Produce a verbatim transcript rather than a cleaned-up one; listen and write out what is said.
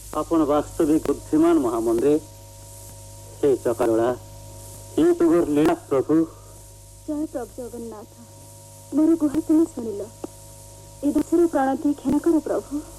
आपण वास्तविक बुद्धिमान महामंत्री हे चकारोड़ा ये तुगर लीला प्रभु। जय प्रभु जगन्नाथ मोर गुहार तुम शुणिल ए दशर प्राण दी क्षण कर प्रभु।